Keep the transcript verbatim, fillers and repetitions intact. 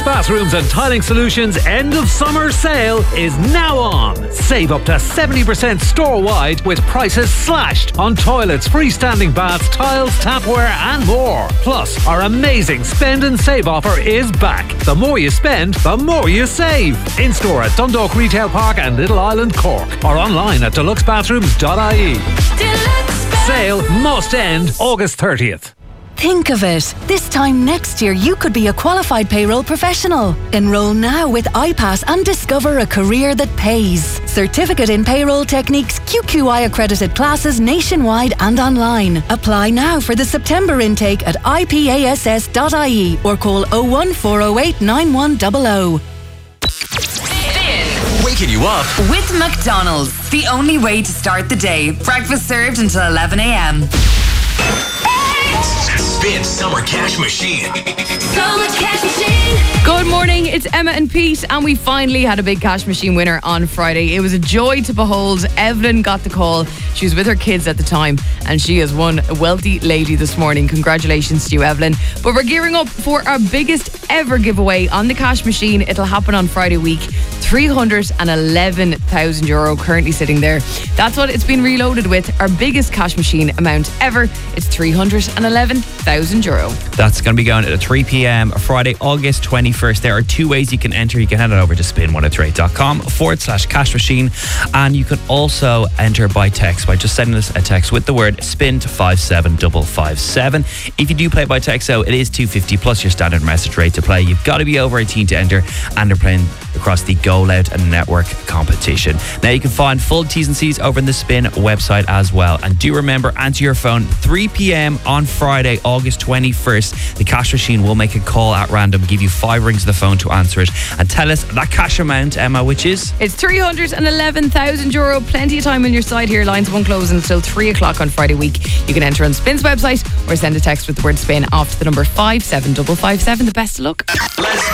Bathrooms and Tiling Solutions end of summer sale is now on. Save up to seventy percent store-wide with prices slashed on toilets, freestanding baths, tiles, tapware and more. Plus, our amazing spend and save offer is back. The more you spend, the more you save. In-store at Dundalk Retail Park and Little Island, Cork. Or online at deluxe bathrooms dot I E. Sale must end August thirtieth. Think of it. This time next year, you could be a qualified payroll professional. Enroll now with I PASS and discover a career that pays. Certificate in Payroll Techniques, Q Q I accredited classes nationwide and online. Apply now for the September intake at I P A S S dot I E or call oh one four oh eight nine one oh oh. Waking you up with McDonald's. The only way to start the day. Breakfast served until eleven a.m. Spin Summer Cash Machine. Summer Cash Machine. Good morning, it's Emma and Pete, and we finally had a big cash machine winner on Friday. It was a joy to behold. Evelyn got the call. She was with her kids at the time, and she has won a wealthy lady this morning. Congratulations to you, Evelyn. But we're gearing up for our biggest ever giveaway on the cash machine. It'll happen on Friday week. three hundred eleven thousand euro currently sitting there. That's what it's been reloaded with. Our biggest cash machine amount ever. It's three hundred eleven thousand euro. That's going to be going at three p.m. Friday, August twenty-first. There are two ways you can enter. You can head it over to spin one oh three eight dot com forward slash cash machine, and you can also enter by text by just sending us a text with the word spin to five seven five five seven. If you do play by text, though, it is two hundred fifty plus your standard message rate to play. You've got to be over eighteen to enter, and they're playing across the Go Loud and Network competition. Now you can find full T's and C's over in the Spin website as well. And do remember, answer your phone three p.m. on Friday, August twenty-first. The cash machine will make a call at random, give you five rings of the phone to answer it, and tell us that cash amount, Emma, which is? It's three hundred eleven thousand euro. Plenty of time on your side here. Lines won't close until three o'clock on Friday week. You can enter on Spin's website or send a text with the word Spin off to the number five seven five five seven. The best of luck. Let's